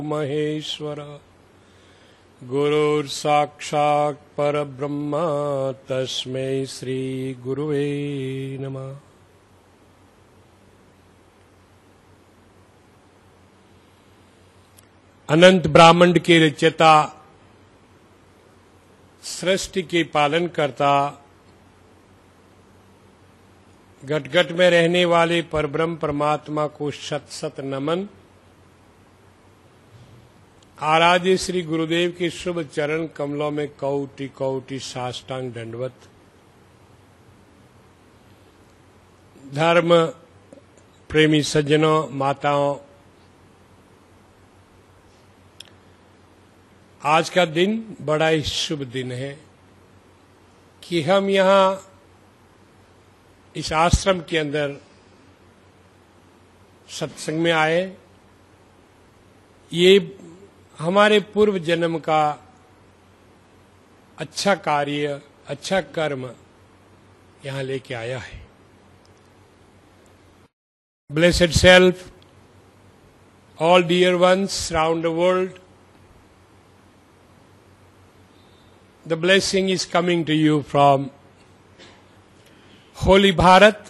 महेश्वर गुरुर्साक्षात् परब्रह्म तस्मै श्री गुरुवे नमः। अनंत ब्रह्मांड के रचयिता, सृष्टि के पालन करता, घट घट में रहने वाले परब्रह्म परमात्मा को शत शत नमन। आराध्य श्री गुरुदेव के शुभ चरण कमलों में कौटि कौटि साष्टांग दंडवत। धर्म प्रेमी सज्जनों, माताओं, आज का दिन बड़ा ही शुभ दिन है कि हम यहाँ इस आश्रम के अंदर सत्संग में आए। ये हमारे पूर्व जन्म का अच्छा कार्य, अच्छा कर्म यहां लेके आया है। Blessed self, all dear ones round the world, the blessing is coming to you from holy Bharat,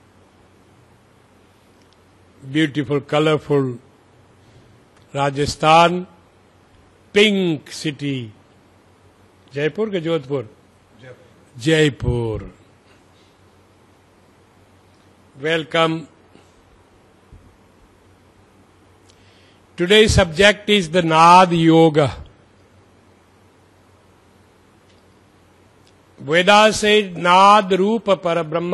beautiful, colorful Rajasthan, pink city, Jaipur के Jodhpur, Jaipur. Welcome. Today's subject is the Nad Yoga. वेदा से नाद रूप पर ब्रह्म।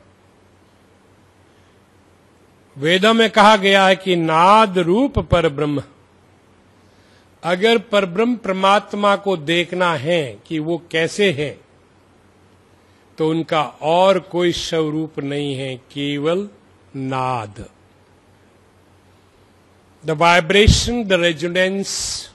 वेदों में कहा गया है कि नाद रूप पर ब्रह्म। अगर परब्रह्म परमात्मा को देखना है कि वो कैसे है, तो उनका और कोई स्वरूप नहीं है, केवल नाद। द वाइब्रेशन, द रेजोनेंस,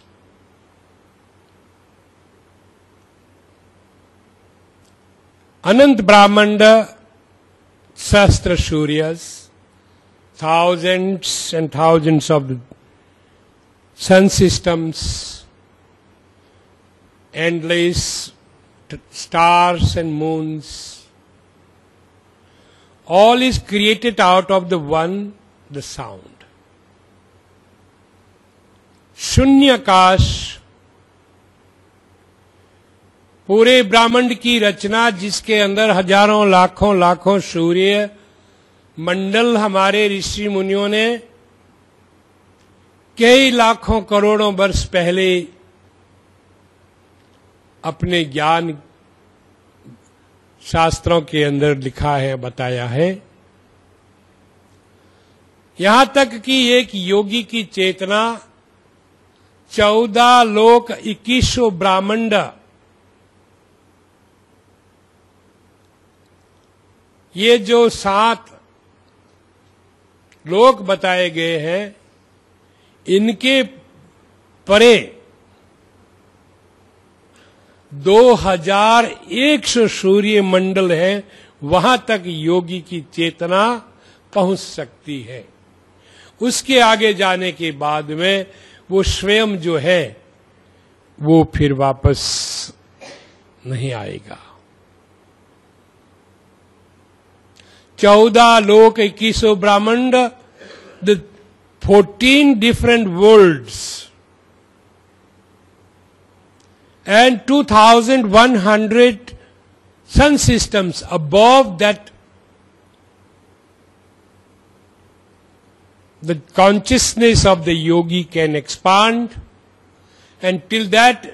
अनंत ब्रह्मांड, सहस्त्र सूर्यस, thousands and thousands of sun systems, endless stars and moons, all is created out of the one, the sound. शून्याकाश, पूरे ब्रह्मांड की रचना, जिसके अंदर हजारों लाखों लाखों सूर्य मंडल हमारे ऋषि मुनियों ने कई लाखों करोड़ों वर्ष पहले अपने ज्ञान शास्त्रों के अंदर लिखा है, बताया है। यहां तक कि एक योगी की चेतना 14 लोक 21 ब्रह्मांड, ये जो 7 लोक बताए गए हैं, इनके परे 2100 सूर्य मंडल है, वहां तक योगी की चेतना पहुंच सकती है। उसके आगे जाने के बाद में वो स्वयं जो है वो फिर वापस नहीं आएगा। 14 लोक 21 ब्रह्मांड, the 14 different worlds, and 2100 sun systems above that. The consciousness of the yogi can expand, and till that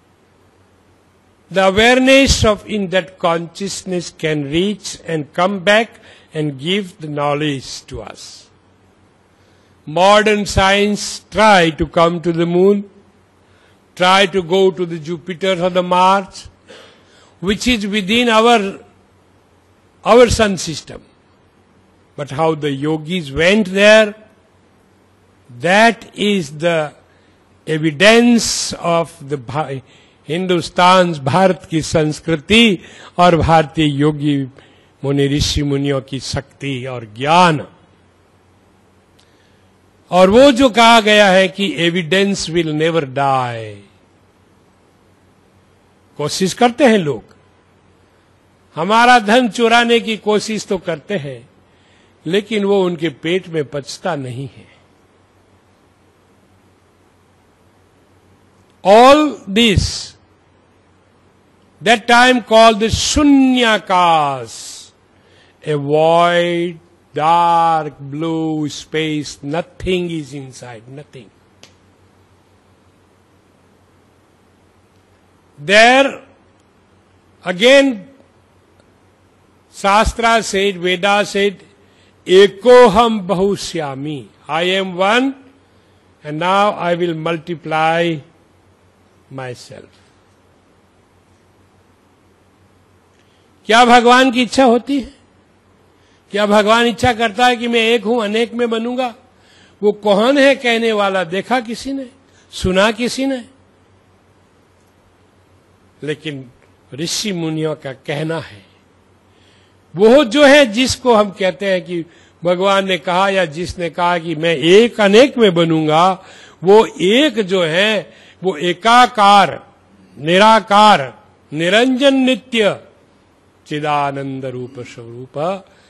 the awareness of in that consciousness can reach and come back and give the knowledge to us. Modern science try to come to the moon, try to go to the Jupiter or the Mars, which is within our sun system. But how the yogis went there, that is the evidence of the Hindustan, Bharat की संस्कृति और भारतीय योगी मुनि ऋषि मुनियों की शक्ति और ज्ञान। और वो जो कहा गया है कि एविडेंस विल नेवर डाई, कोशिश करते हैं लोग, हमारा धन चुराने की कोशिश तो करते हैं, लेकिन वो उनके पेट में पचता नहीं है। All this, that time called the Shunyakas, a void, dark, blue space, nothing is inside, nothing. There, again, Shastra said, Veda said, Ekoham Bahushyami, I am one, and now I will multiply myself. क्या भगवान की इच्छा होती है? क्या भगवान इच्छा करता है कि मैं एक हूं अनेक में बनूंगा? वो कौन है कहने वाला? देखा किसी ने? सुना किसी ने? लेकिन ऋषि मुनियों का कहना है, वो जो है जिसको हम कहते हैं कि भगवान ने कहा या जिसने कहा कि मैं एक अनेक में बनूंगा, वो एक जो है वो एकाकार, निराकार, निरंजन नित्य चिदानंद रूप स्वरूप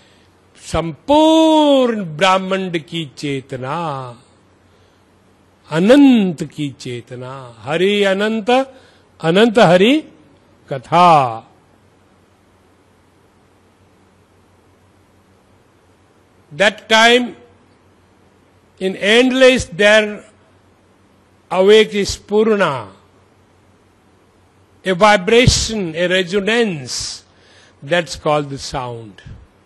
संपूर्ण ब्रह्मांड की चेतना, अनंत की चेतना, हरि अनंत, अनंत हरि कथा। That time in endless there awakes Purna, a vibration, a resonance, that's called the sound.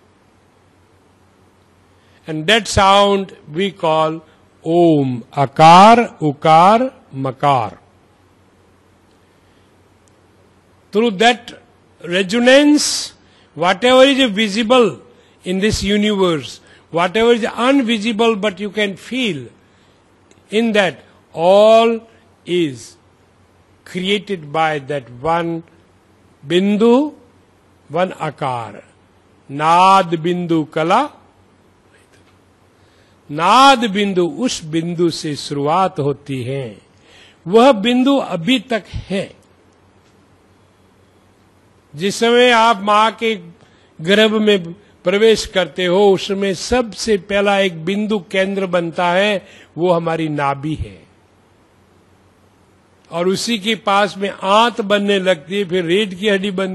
And that sound we call Om, Akar, Ukar, Makar. Through that resonance, whatever is visible in this universe, whatever is invisible but you can feel, in that all is created by that one bindu, one akar. नाद बिंदु कला, नाद बिंदु उस बिंदु से शुरुआत होती है, वह बिंदु अभी तक है। जिस समय आप मां के गर्भ में प्रवेश करते हो, उसमें सबसे पहला एक बिंदु केंद्र बनता है, वो हमारी नाभि है, और उसी के पास में आंत बनने लगती है, फिर रीढ़ की हड्डी बनती